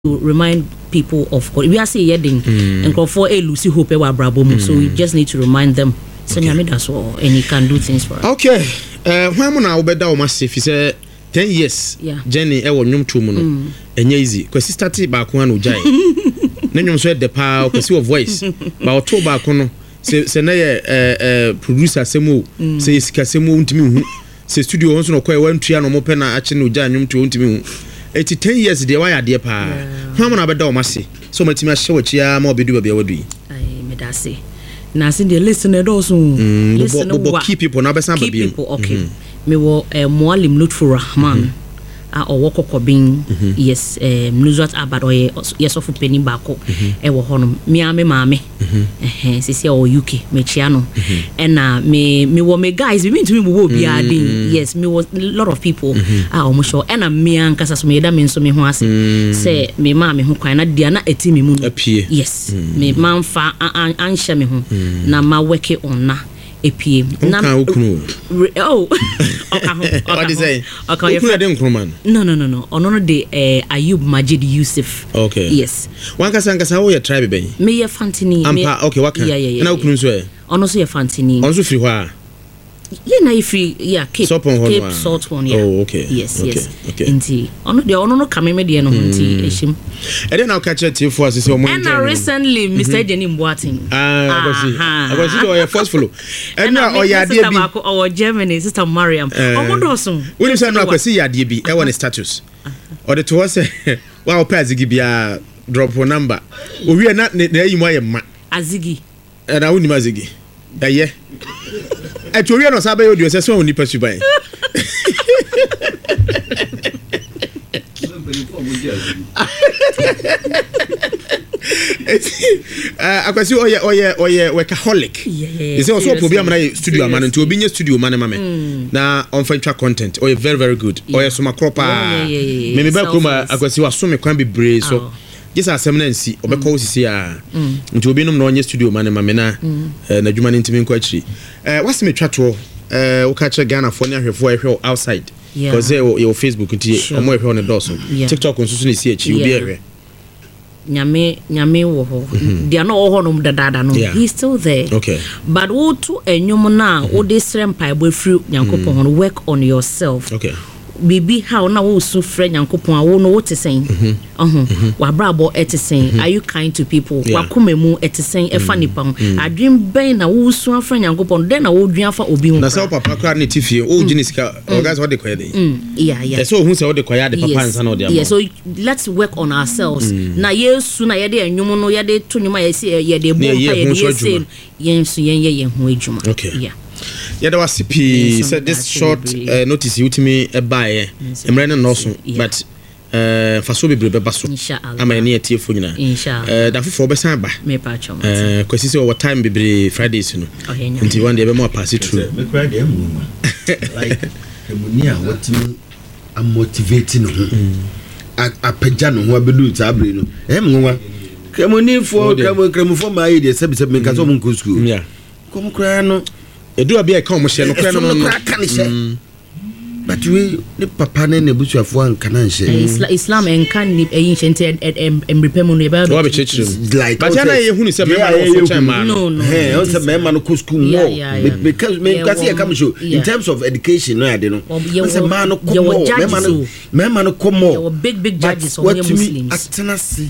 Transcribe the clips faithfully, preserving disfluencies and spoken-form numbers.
to remind people of God. We are saying yedding and call for a Lucy Hope wa Brabom, so we just need to remind them. So okay. That's all, and he can do things for us. Okay. Uh, when we now better massive, he said ten years. Yeah. Jenny, I will nyum two mono. And easy. Because he started back one ujai. Then you sweat the power, because your voice. But two back on. Say say na uh producer semu. Say iska semu untimi. Say studio onso no kwa one tria no mo pe na ache no ujai nyum two untimi. Eighty ten years de why adie pa how na be da o mase so matimi ahye wachia ma obedu ba bia wadu yi ai me da se na sin de listener do so listen no keep people na be san ba bi people okay me wo Mualim Lutfur Rahman a owo kokobin yes um Nuzat Abad oye yes of penny bako e wo hono me ame maame eh sisi o U K me chia no and na me me wo me guys me to me wo bia din yes me was a lot of people ah omo show and na me ankasa so me da me nso me ho ase say me maame ho kwan na dia na eti me mu yes me manfa anhye me ho na ma work on na epie na oh okay what is say okay you dey nkroman no no no no ono no de eh Ayub Majid Yusuf okay yes wan kasa nkasa wo ye tribe ben me ye Fantini ampa okay waka na ukunu so e ono so ye Fantini ono so firi ho a yeah na ifi yeah Cape Cape Salt one yeah oh okay yes okay. yes okay inti ono de ono no kame me de no inti ehim e dey na ka che ti fo asese omo and recently Mister Jenny Mboating ah agosi agosi do ye first follow and na o ya de bi o Germany Sister Mariam omo do so we say na akwasi ya de bi e won status o de to say wa o pa azigi bia drop number o wi na na yi mo ye ma azigi e na woni mazigi eye e to wi no sabe yo de se so oni pasu ban uh akwasi oye oye oye workaholic you say also problem na studio man nti obi nye studio man mama na on fantra content oye very very good oye so makropa me me ba kuma akwasi waso me kwan bebre so just asem na nsi obekọ osisi a nti obi nom na onye studio man mama na na dwuma ntimi nkwa chiri eh wase me twato eh wo ka che Ghana for na hwefo ehwe outside because your Facebook nti omo ehwe on doso TikTok nso so na si achi obi ehwe nyame nyame wo ho dia no ho no dadada no he's still there okay but wo to enyum na wo de srempa ebofru nyankopon ho work on yourself okay bibi how na wo su frɛ nyankopon a wo no wo te sen uh wa brabo etesen are you kind to people wa komemu etesen e fa nipa ho adwen ben na wo su afrɛ nyankopon den na wo dwan fa obi ho na sa papa kra ne tifie o ginisika o guys what they call it yeah yeah so who say what they call the papa and son of them yeah so let's work on ourselves na yesu na yede enwum no yede to nwuma yesi yede bo pa yede yesi yensu yen ye yen ho adwuma okay yeah yeah there was C P said this short uh, notice you to me a buy emre no so but uh faso bebre beba so ama ene etie fo nyina inshallah uh da fofo be san ba me pa chom uh kwesi se over time bebre Fridays no nti one day be mo pass it through me cry dem mu like kemunia what me am motivating no apagya no ho abedu tabre no em nwa kemuni fo kemu fo ma ide se se me ka so mo nko school yeah kom cry no edu abi e ka mo hye no kra no no but we the papa ne ne busuafo an kana nhye Islam en kan ni eyin hye em repemu no e ba be chechire like but ya na ye hunu se me ma no so chama no no hey on se me ma no ko school more because me kasi e come show in terms of education no ade no on se ma no ko more me ma no me ma no ko more big big judges on the Muslims atena si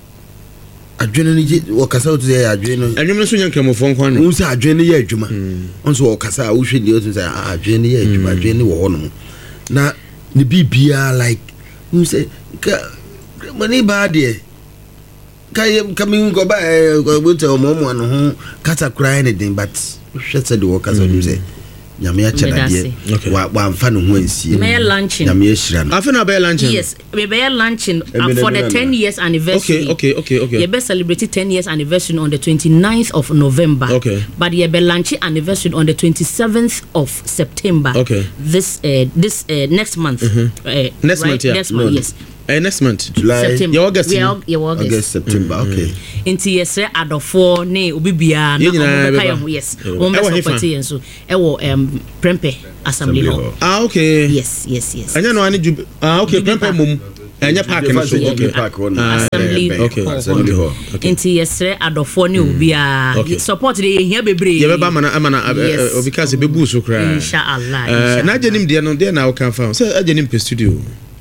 adwene ni wo kasa otu ya adwene no adwene so nyanka mo fon kwan no wo se adwene ye adwuma onso wo kasa wo hwe ni otu se adwene ye adwuma adwene wo hono na ni bibia like wo se ka mani ba de ka ka mi go ba go te omo mo no ho kata cry ne din but hwe se de wo kasa do se nyame ya cheda de wa wa mfa no ho ansie me lunching nyame ya hira no afa na be lunching yes we be lunching for the ten years anniversary okay okay okay we be celebrate ten years anniversary on the twenty-ninth of November okay but we be lunch anniversary on the twenty-seventh of September okay this uh, this uh, next month mm-hmm. uh, next right? month yeah next month no. yes Uh, next month July September yeah, August yeah, yeah, August. August September mm-hmm. okay inti yesre adofo ne obi bia na omo yes omo support yen so e wo um Prempeh assembly hall ah okay yes yes yes anya no ani ah okay Prempeh mum Enya park no so okay. Assembly okay. Assembly hall. Inti yesre adofo ne obi a support de yehia bebre. Ye beba mana mana obi ka se bebu so kra. Inshallah. Eh na ajenim de no de na wo kan fa. Say ajenim pe studio.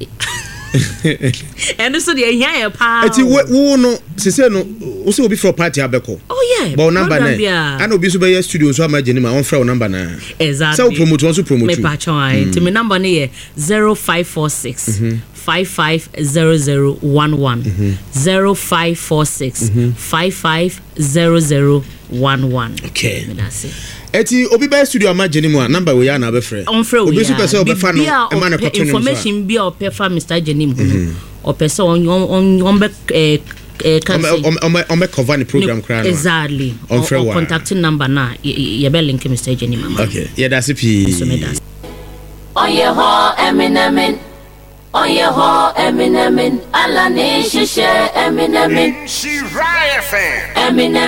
And so the yehia pa. Eti wo no se se no wo se obi for party abeko. Oh yeah. But number na. Ana obi so be studio so amajenim a won fra number na. Exactly. So promote won so promote. Me pa chon. Ti me number na ye zero five four six five five zero zero one one zero five four six five five zero zero one one. Okay. Eti obi be studio amajenim a number we ya na be frɛ. Obi so pese obi fa no e ma na koto information bi o pe fa Mister Jenim hu. O pese on on on be eh on on on cover the program crowd. Exactly. On contacting number na ye be link Mister Jenim. Okay. Yeah, that's it. So me that's. On your ho Eminem. On your ho Eminem. Alla ne shishe Eminem. She riot fan. Eminem.